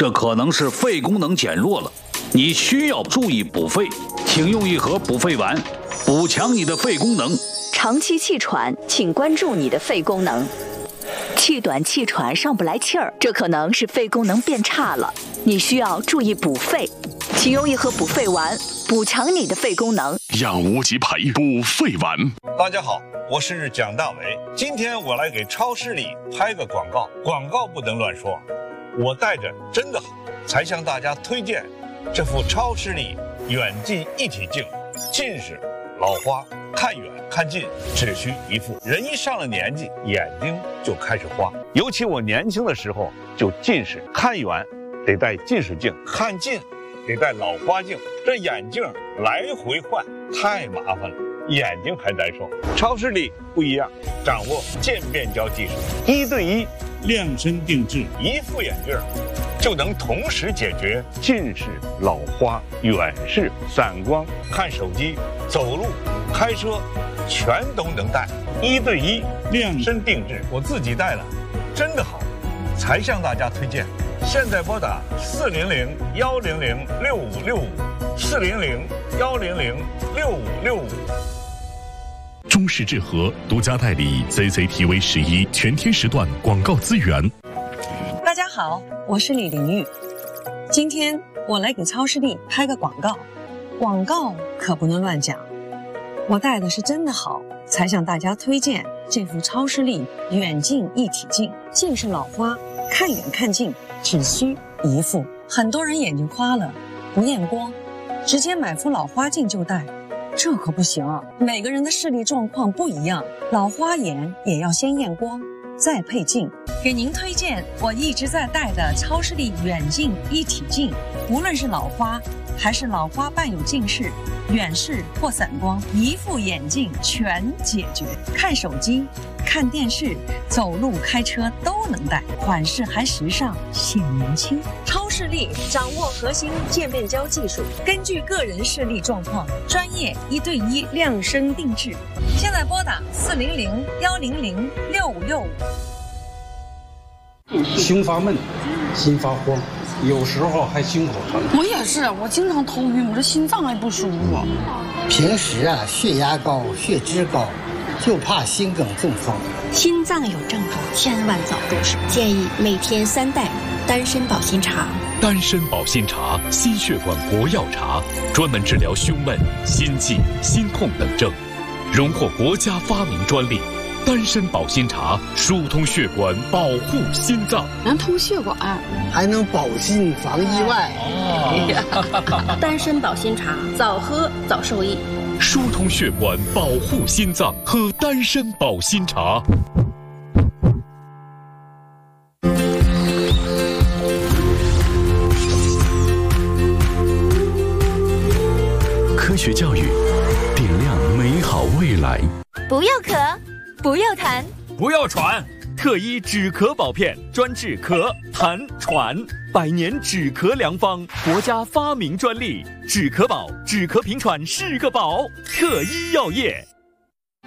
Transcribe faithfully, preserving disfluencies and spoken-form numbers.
这可能是肺功能减弱了，你需要注意补肺，请用一盒补肺丸，补强你的肺功能。 长期气喘，请关注你的肺功能。气短气喘上不来气儿，这可能是肺功能变差了，你需要注意补肺，请用一盒补肺丸，补强你的肺功能。 养无极培补肺丸。 大家好，我是蒋大为，今天我来给超视力拍个广告，广告不能乱说，我戴着真的好，才向大家推荐这副超视力远近一体镜，近视、老花、看远看近只需一副。人一上了年纪，眼睛就开始花，尤其我年轻的时候就近视，看远得戴近视镜，看近得戴老花镜，这眼镜来回换太麻烦了，眼睛还难受。超视力不一样，掌握渐变焦技术，一对一量身定制，一副眼镜就能同时解决近视、老花、远视、散光、看手机、走路、开车，全都能戴，一对一量身定制。我自己戴了，真的好，才向大家推荐。现在拨打四零零幺零零六五六五，四零零幺零零六五六五。 中视智和独家代理 Z Z T V 十一全天时段广告资源。 大家好，我是李玲玉，今天我来给超视力拍个广告，广告可不能乱讲。我戴的是真的好，才向大家推荐这副超视力远近一体镜，近视老花，看远看近只需一副。很多人眼睛花了不验光，直接买副老花镜就戴，这可不行啊，每个人的视力状况不一样，老花眼也要先验光再配镜。给您推荐我一直在戴的超视力远近一体镜，无论是老花还是老花伴有近视、远视或散光，一副眼镜全解决。看手机、看电视、走路、开车都能戴，款式还时尚显年轻。超视力掌握核心渐变焦技术，根据个人视力状况，专业一对一量身定制。现在拨打四零零幺零零六五六五。 胸发闷，心发慌，有时候还心口疼。 我也是，我经常头晕，我这心脏还不舒服。 平时啊，血压高、血脂高，就怕心梗中风。 心脏有症状，千万早入手。建议每天三袋丹参保心茶。 丹参保心茶，心血管活药茶，专门治疗胸闷、心悸、心痛等症，荣获国家发明专利。丹参保心茶疏通血管，保护心脏， 能通血管， 还能保心防意外。 哦、丹参保心茶，早喝早受益。 疏通血管，保护心脏，喝丹参保心茶。科学教育，点亮美好未来。 不要咳，不要痰， 不要喘，特一止咳宝片，专治咳、痰、喘，百年止咳良方，国家发明专利，止咳宝，止咳平喘是个宝，特一药业。